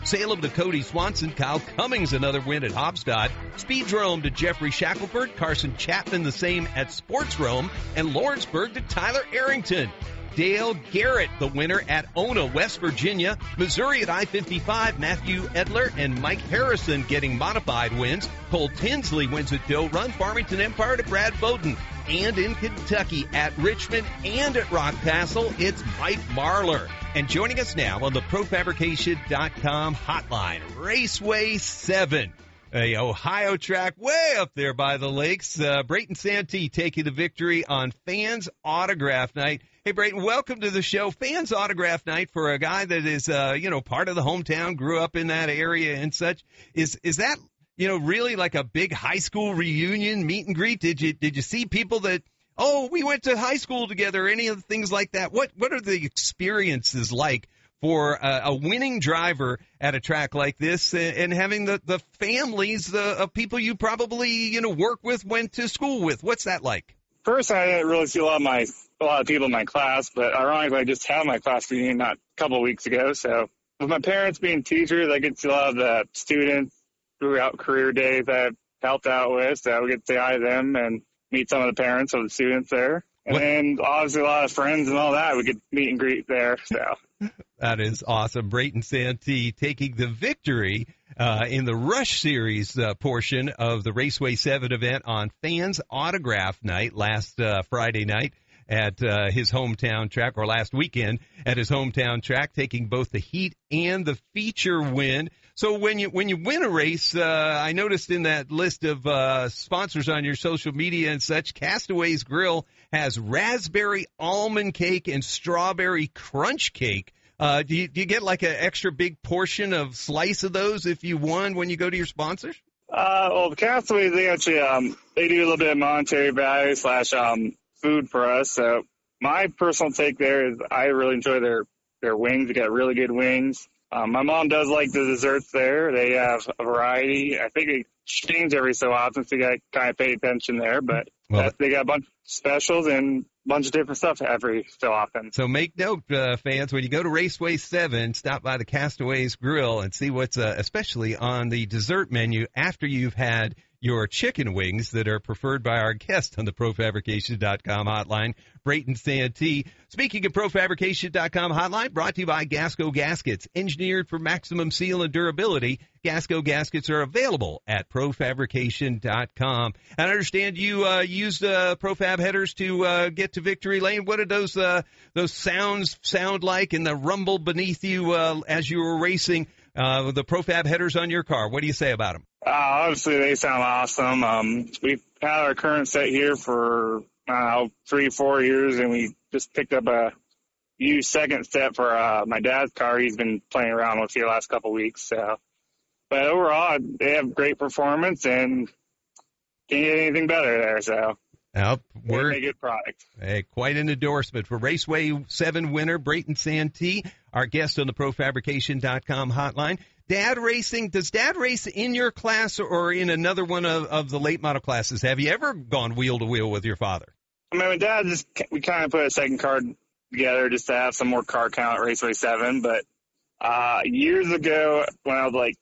Salem to Cody Swanson, Kyle Cummings another win at Hobstadt. Speedrome to Jeffrey Shackelford, Carson Chapman the same at Sportsrome, and Lawrenceburg to Tyler Arrington. Dale Garrett, the winner at Ona, West Virginia. Missouri at I-55, Matthew Edler and Mike Harrison getting modified wins. Cole Tinsley wins at Doe Run. Farmington Empire to Brad Bowden. And in Kentucky at Richmond and at Rock Castle, it's Mike Marlar. And joining us now on the ProFabrication.com hotline, Raceway 7. A Ohio track way up there by the lakes. Brayton Santee taking the victory on Fans Autograph Night. Hey, Brayton, welcome to the show. Fans Autograph Night for a guy that is, part of the hometown, grew up in that area and such. Is that, really like a big high school reunion meet and greet? Did you see people that, we went to high school together, any of the things like that? What are the experiences like for a winning driver at a track like this and having the families of people you probably, work with, went to school with? What's that like? First, I didn't really see a lot of people in my class, but ironically, I just had my class reunion not a couple of weeks ago. So with my parents being teachers, I get to see a lot of the students throughout career days that I've helped out with. So we get to say hi to them and meet some of the parents of the students there. And then obviously a lot of friends and all that. We could meet and greet there. So that is awesome. Brayton Santee taking the victory in the Rush Series portion of the Raceway 7 event on Fans Autograph Night last Friday night at his hometown track, or last weekend at his hometown track, taking both the heat and the feature win. So when you win a race, I noticed in that list of sponsors on your social media and such, Castaways Grill has raspberry almond cake and strawberry crunch cake. Do you get like an extra big portion of slice of those if you won when you go to your sponsors? Well, the Castaways, they actually they do a little bit of monetary value / food for us. So my personal take there is I really enjoy their wings. They got really good wings. My mom does like the desserts there. They have a variety. I think they change every so often, so you got to kind of pay attention there. But they got a bunch of specials and a bunch of different stuff every so often. So make note, fans, when you go to Raceway 7, stop by the Castaways Grill and see what's especially on the dessert menu after you've had your chicken wings that are preferred by our guest on the ProFabrication.com hotline, Brayton Santee. Speaking of ProFabrication.com hotline, brought to you by Gasco Gaskets, engineered for maximum seal and durability. Gasco Gaskets are available at ProFabrication.com. And I understand you used ProFab headers to get to victory lane. What did those sounds sound like in the rumble beneath you as you were racing the ProFab headers on your car? What do you say about them? Obviously, they sound awesome. We've had our current set here for 3-4 years, and we just picked up a used second set for my dad's car. He's been playing around with here the last couple of weeks. So, but overall, they have great performance, and can't get anything better there. So, we're a good product. Quite an endorsement for Raceway 7 winner Brayton Santee, our guest on the ProFabrication.com hotline. Does Dad race in your class or in another one of the late model classes? Have you ever gone wheel to wheel with your father? I mean, my dad we kind of put a second car together just to have some more car count at Raceway 7. But years ago, when I was like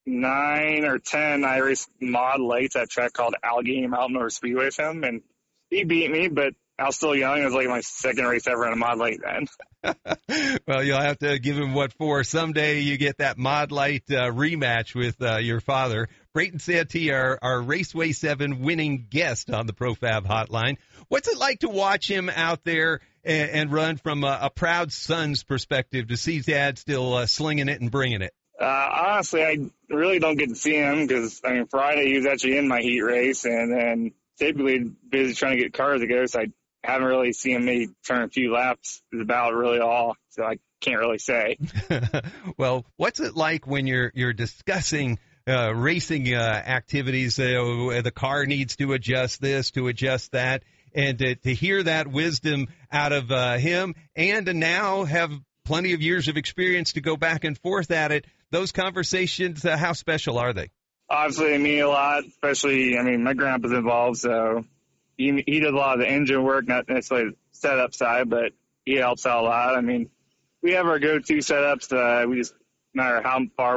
9 or 10, I raced mod lights at a track called Allegheny Mountain Motor Speedway with him, and he beat me, but I was still young. It was like my second race ever in a mod light then. Well, you'll have to give him what for. Someday you get that mod light rematch with your father. Brayton Santee, our Raceway 7 winning guest on the ProFab hotline. What's it like to watch him out there and run from a proud son's perspective, to see Dad still slinging it and bringing it? Honestly, I really don't get to see him because, Friday he was actually in my heat race, and then typically busy trying to get cars to go, so I haven't really seen him maybe turn a few laps is about really all, so I can't really say. Well, what's it like when you're discussing racing activities? The car needs to adjust this, to adjust that, and to hear that wisdom out of him, and to now have plenty of years of experience to go back and forth at it. Those conversations, how special are they? Obviously, they mean a lot, especially, my grandpa's involved, so he does a lot of the engine work, not necessarily the setup side, but he helps out a lot. We have our go-to setups. We just, no matter how far